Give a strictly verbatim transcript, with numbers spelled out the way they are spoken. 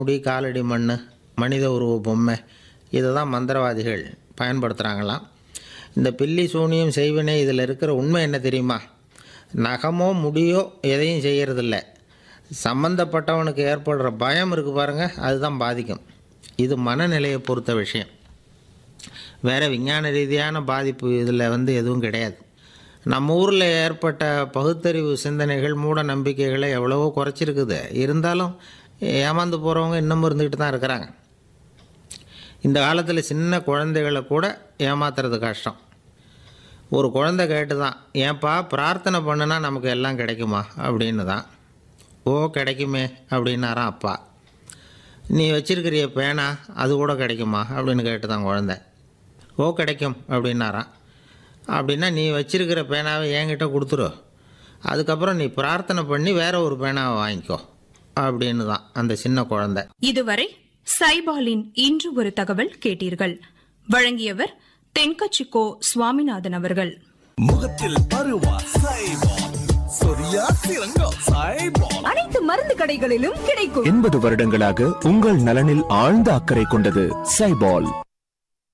முடி, காலடி மண், மனித உருவ பொம்மை இதை தான் மந்திரவாதிகள் பயன்படுத்துகிறாங்களாம். இந்த பில்லி சூனியம் செய்வினை இதில் இருக்கிற உண்மை என்ன தெரியுமா? நகமோ முடியோ எதையும் செய்கிறதில்ல. சம்பந்தப்பட்டவனுக்கு ஏற்படுற பயம் இருக்குது பாருங்கள், அதுதான் பாதிக்கும். இது மனநிலையை பொறுத்த விஷயம். வேறு விஞ்ஞான ரீதியான பாதிப்பு இதில் வந்து எதுவும் கிடையாது. நம்ம ஊரில் ஏற்பட்ட பகுத்தறிவு சிந்தனைகள், மூட நம்பிக்கைகளை எவ்வளவோ குறைச்சிருக்குது. இருந்தாலும் ஏமாந்து போகிறவங்க இன்னமும் இருந்துக்கிட்டு தான் இருக்கிறாங்க. இந்த காலத்தில் சின்ன குழந்தைகளை கூட ஏமாத்துறது கஷ்டம். ஒரு குழந்தை கேட்டு தான், ஏன்பா பிரார்த்தனை பண்ணுனா நமக்கு எல்லாம் கிடைக்குமா அப்படின்னு தான். ஓ கிடைக்குமே அப்படின்னாரான் அப்பா. நீ வச்சிருக்கிறிய பேனா அது கூட கிடைக்குமா அப்படின்னு கேட்டு தான் குழந்தை. ஓ கிடைக்கும் அப்படின்னாரான். அப்படின்னா நீ வச்சிருக்கிற பேனாவை என்கிட்ட கொடுத்துரு, அதுக்கப்புறம் நீ பிரார்த்தனை பண்ணி வேற ஒரு பேனாவை வாங்கிக்கோ அப்படின்னு தான் அந்த சின்ன குழந்தை. இதுவரை சைபாலின் இன்று ஒரு தகவல் கேட்டீர்கள். வழங்கியவர் தென்கச்சிக்கோ சுவாமிநாதன் அவர்கள். முகத்தில் பருவா சைபால், சொரியா சிறங்கம் சைபால், அனைத்து மருந்து கடைகளிலும் கிடைக்கும். எண்பது வருடங்களாக உங்கள் நலனில் ஆழ்ந்த அக்கறை கொண்டது சைபால்.